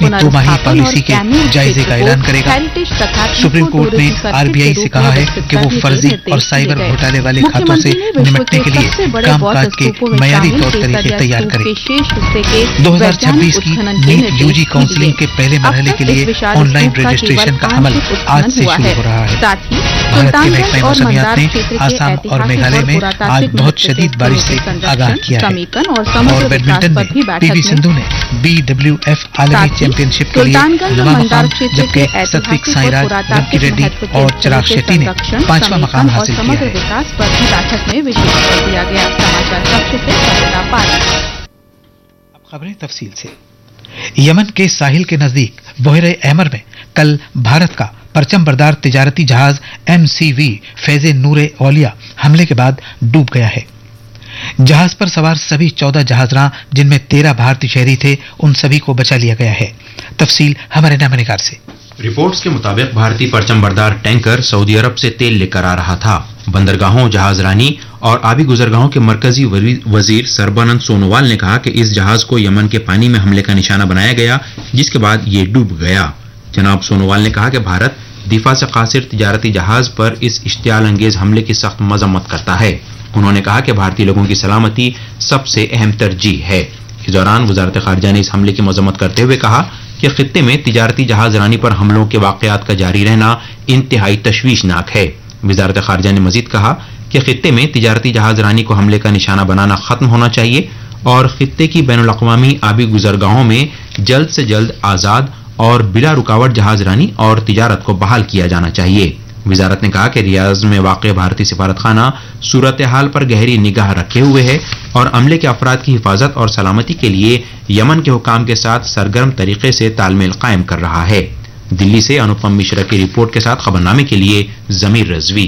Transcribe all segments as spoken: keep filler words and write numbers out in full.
अपनी दो माही पॉलिसी के जायजे का ऐलान करेगा। सुप्रीम कोर्ट ने आरबीआई से कहा है कि वो फर्जी और साइबर घोटाले वाले खातों से निपटने के लिए कामकाज के मयारी तौर तरीके तैयार करे। दो हजार छब्बीस की नीट यूजी काउंसिलिंग के पहले मरहले के लिए ऑनलाइन रजिस्ट्रेशन का अमल आज से शुरू हो रहा है। भारत के महकमे मौसमियात ने आसाम और मेघालय में आज बहुत शदीद बारिश से आगाह किया है। और बैडमिंटन में पीवी सिंधु ने बी डब्ल्यू एफ आलमी चैंपियनशिप के लिए नवा मकाम, जबकि सात्विक साईराज, रंकी रेड्डी और चिराग शेट्टी ने पांचवा मकाम हासिल किया है। अब खबरें तफसील से। यमन के साहिल के नजदीक बहरे अहमर में कल भारत का परचम बरदार तिजारती जहाज एमसीवी फैज़े नूरे औलिया हमले के बाद डूब गया है। जहाज पर सवार सभी चौदह जहाजरां, जिनमें तेरह भारतीय शहरी थे, उन सभी को बचा लिया गया है। तफसील हमारे नामनिगार से। रिपोर्ट्स के मुताबिक भारतीय परचम बरदार टैंकर सऊदी अरब से तेल लेकर आ रहा था। बंदरगाहों, जहाजरानी और आबी गुजरगाहों के मरकजी वजीर सरबानंद सोनोवाल ने कहा कि इस जहाज को यमन के पानी में हमले का निशाना बनाया गया, जिसके बाद ये डूब गया। जनाब सोनोवाल ने कहा कि भारत दिफा से कासिर तिजारती जहाज पर इस इश्तियाल अंगेज हमले की सख्त मजम्मत करता है। उन्होंने कहा कि भारतीय लोगों की सलामती सबसे अहम तरजीह है। इस दौरान वजारत खारजा ने इस हमले की मजम्मत करते हुए कहा कि खित्ते में तिजारती जहाजरानी पर हमलों के वाकयात का जारी रहना इंतहाई तशवीशनाक है। वजारत खारजा ने मजीद कहा कि खित्ते में तिजारती जहाजरानी को हमले का निशाना बनाना खत्म होना चाहिए और खित्ते की बैनुल अक़वामी आबी गुजरगाहों में जल्द से जल्द आज़ाद और बिला रुकावट जहाजरानी और तिजारत को बहाल किया जाना चाहिए। वजारत ने कहा कि रियाज में वाक़ भारतीय सिफारत खाना सूरत हाल पर गहरी निगाह रखे हुए है और अमले के अफराद की हिफाजत और सलामती के लिए यमन के हुकाम के साथ सरगर्म तरीके से तालमेल कायम कर रहा है। दिल्ली से अनुपम मिश्रा की रिपोर्ट के साथ खबरनामे के लिए जमीर रजवी।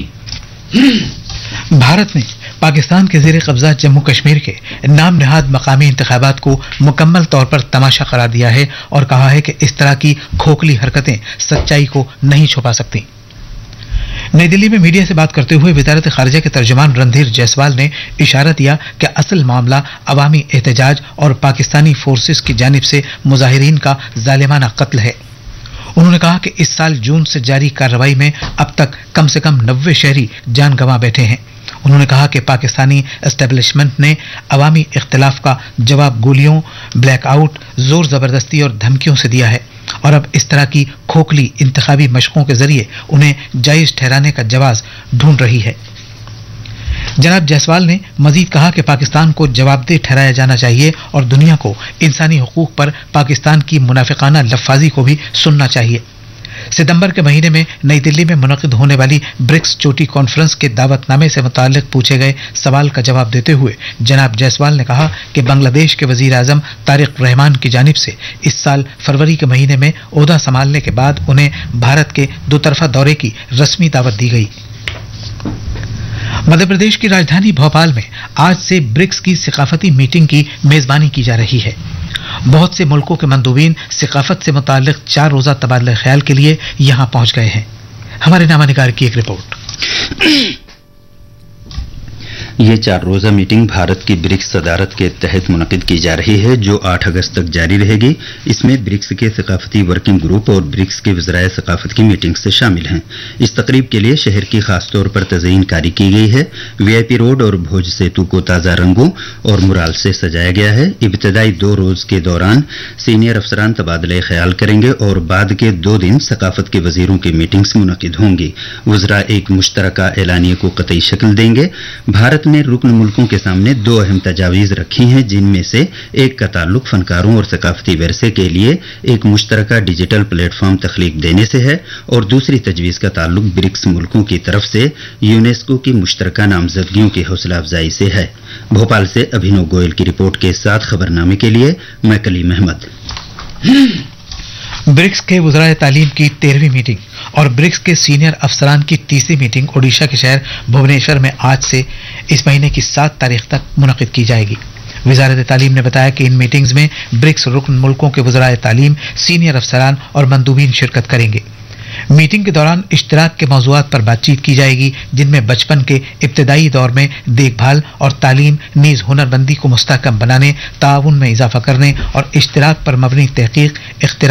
भारत ने पाकिस्तान के ज़ेरे कब्जा जम्मू कश्मीर के नाम नहाद मकामी इंतखाबात को मुकम्मल तौर पर तमाशा करार दिया है और कहा है कि इस तरह की खोखली हरकतें सच्चाई को नहीं छुपा सकती। नई दिल्ली में मीडिया से बात करते हुए वजारत खारजा के तर्जुमान रणधीर जायसवाल ने इशारा दिया कि असल मामला अवामी एहतजाज और पाकिस्तानी फोर्सेस की जानिब से मुजाहिरीन का जालिमाना कत्ल है। उन्होंने कहा कि इस साल जून से जारी कार्रवाई में अब तक कम से कम नब्बे शहरी जान गंवा बैठे हैं। उन्होंने कहा कि पाकिस्तानी एस्टेब्लिशमेंट ने अवामी इख्तिलाफ का जवाब गोलियों, ब्लैकआउट, जोर जबरदस्ती और धमकियों से दिया है और अब इस तरह की खोखली इंतखाबी मशकों के जरिए उन्हें जायज ठहराने का जवाब ढूंढ रही है। जनाब जायसवाल ने मजीद कहा कि पाकिस्तान को जवाबदेह ठहराया जाना चाहिए और दुनिया को इंसानी हुकूक पर पाकिस्तान की मुनाफिकाना लफ्फाजी को भी सुनना चाहिए। सितंबर के महीने में नई दिल्ली में मुनक़िद होने वाली ब्रिक्स चोटी कॉन्फ्रेंस के दावतनामे से मुताल्लिक पूछे गए सवाल का जवाब देते हुए जनाब जायसवाल ने कहा कि बांग्लादेश के वजीर आजम तारिक रहमान की जानिब से इस साल फरवरी के महीने में ओहदा संभालने के बाद उन्हें भारत के दो तरफा दौरे की रस्मी दावत दी गई। मध्य प्रदेश की राजधानी भोपाल में आज से ब्रिक्स की सकाफती मीटिंग की मेजबानी की जा रही है। बहुत से मुल्कों के मंदूबीन सकाफत से मुताल्लिक चार रोजा तबादला ख्याल के लिए यहां पहुंच गए हैं। हमारे नामानिगार की एक रिपोर्ट। ये चार रोजा मीटिंग भारत की ब्रिक्स सदारत के तहत मुनक़िद की जा रही है, जो आठ अगस्त तक जारी रहेगी। इसमें ब्रिक्स के सकाफती वर्किंग ग्रुप और ब्रिक्स के वज़राए सकाफत की मीटिंग से शामिल हैं। इस तकरीब के लिए शहर की खास तौर पर तज़यीन कारी की गई है। वीआईपी रोड और भोज सेतु को ताज़ा रंगों और मुराल से सजाया गया है। इब्तदाई दो रोज के दौरान सीनियर अफसरान तबादला ख्याल करेंगे और बाद के दो दिन सकाफत के वजीरों की मीटिंग्स मुनक़िद होंगी। वज़रा एक मुश्तरका एलानिया को कतई शक्ल देंगे। भारत ने रुकन मुल्कों के सामने दो अहम तजावीज रखी हैं, जिनमें से एक का ताल्लुक फनकारों और सकाफती वरसे के लिए एक मुश्तरका डिजिटल प्लेटफॉर्म तख्लीक देने से है और दूसरी तजवीज का ताल्लुक ब्रिक्स मुल्कों की तरफ से यूनेस्को की मुश्तरका नामजदगियों की हौसला अफजाई से है। भोपाल से अभिनव गोयल की रिपोर्ट के साथ खबरनामे के लिए मैं कलीम अहमद। ब्रिक्स के वज़राए तालीम की तेरहवीं मीटिंग और ब्रिक्स के सीनियर अफसरान की तीसरी मीटिंग ओडिशा के शहर भुवनेश्वर में आज से इस महीने की सात तारीख तक मुनक़िद की जाएगी। वज़ारत तालीम ने बताया कि इन मीटिंग्स में ब्रिक्स रुकन मुल्कों के वज़राए तालीम, सीनियर अफसरान और मंदूबीन शिरकत करेंगे। मीटिंग के दौरान इश्तराक के मौज़ूआत पर बातचीत की जाएगी, जिनमें बचपन के इब्तदाई दौर में देखभाल और तालीम, नीज़ हुनरबंदी को मुस्तहकम बनाने, ताउन में इजाफा करने और इश्तराक पर मबनी तहक़ीक़, इख्तिरा